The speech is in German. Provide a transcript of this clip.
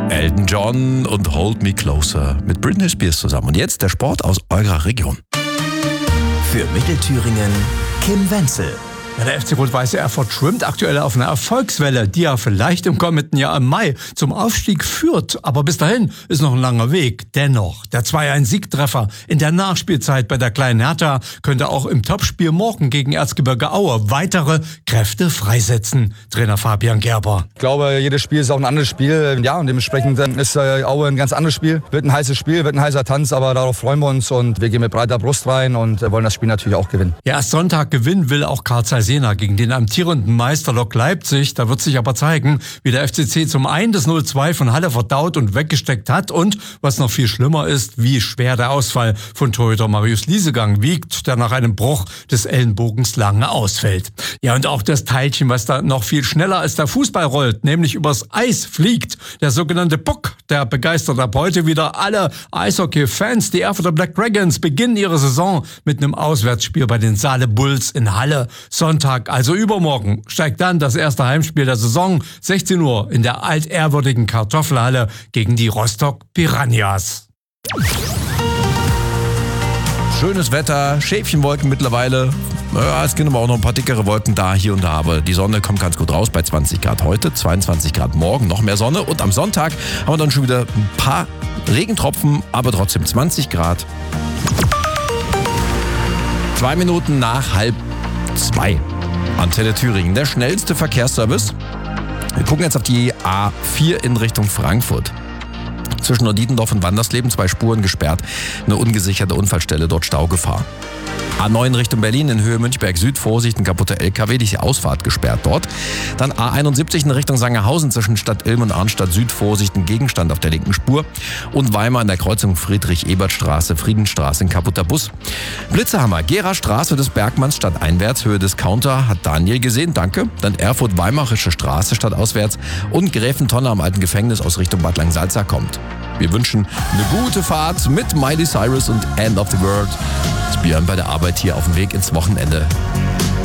Elton John und Hold Me Closer mit Britney Spears zusammen. Und jetzt der Sport aus eurer Region. Für Mittelthüringen Kim Wenzel. Ja, der FC Rot-Weiße Erfurt schwimmt aktuell auf einer Erfolgswelle, die ja vielleicht im kommenden Jahr im Mai zum Aufstieg führt. Aber bis dahin ist noch ein langer Weg. Dennoch, der 2-1-Siegtreffer in der Nachspielzeit bei der kleinen Hertha könnte auch im Topspiel morgen gegen Erzgebirge Aue weitere Kräfte freisetzen. Trainer Fabian Gerber. Ich glaube, jedes Spiel ist auch ein anderes Spiel. Ja, und dementsprechend ist Aue ein ganz anderes Spiel. Wird ein heißes Spiel, wird ein heißer Tanz, aber darauf freuen wir uns und wir gehen mit breiter Brust rein und wollen das Spiel natürlich auch gewinnen. Ja, erst Sonntag gewinnen will auch Carl Zeiss Jena gegen den amtierenden Meister Lok Leipzig. Da wird sich aber zeigen, wie der FCC zum einen das 0-2 von Halle verdaut und weggesteckt hat und, was noch viel schlimmer ist, wie schwer der Ausfall von Torhüter Marius Liesegang wiegt, der nach einem Bruch des Ellenbogens lange ausfällt. Ja, und auch das Teilchen, was da noch viel schneller als der Fußball rollt, nämlich übers Eis fliegt, der sogenannte Puck, der begeistert ab heute wieder alle Eishockey-Fans. Die Erfurter Black Dragons beginnen ihre Saison mit einem Auswärtsspiel bei den Saale Bulls in Halle. Sonntag, also übermorgen, steigt dann das erste Heimspiel der Saison, 16 Uhr in der altehrwürdigen Kartoffelhalle gegen die Rostock Piranhas. Schönes Wetter, Schäfchenwolken mittlerweile. Ja, es gehen aber auch noch ein paar dickere Wolken da, hier und da. Aber die Sonne kommt ganz gut raus bei 20 Grad heute, 22 Grad morgen, noch mehr Sonne. Und am Sonntag haben wir dann schon wieder ein paar Regentropfen, aber trotzdem 20 Grad. 2 Minuten nach 1:30. Antenne Thüringen, der schnellste Verkehrsservice. Wir gucken jetzt auf die A4 in Richtung Frankfurt. Zwischen Norditendorf und Wandersleben 2 Spuren gesperrt. Eine ungesicherte Unfallstelle, dort Staugefahr. A9 Richtung Berlin in Höhe Münchberg Süd, Vorsicht, ein kaputter LKW, die Ausfahrt gesperrt dort. Dann A71 in Richtung Sangerhausen zwischen Stadt Ilm und Arnstadt Süd, Vorsicht, ein Gegenstand auf der linken Spur. Und Weimar in der Kreuzung Friedrich-Ebert-Straße, Friedenstraße, ein kaputter Bus. Blitzerhammer, Gera-Straße des Bergmanns stadteinwärts, Höhe Discounter, hat Daniel gesehen, danke. Dann Erfurt-Weimarische Straße stadtauswärts und Gräfentonne am alten Gefängnis aus Richtung Bad Langsalza kommt. Wir wünschen eine gute Fahrt mit Miley Cyrus und End of the World. Björn bei der Arbeit hier auf dem Weg ins Wochenende.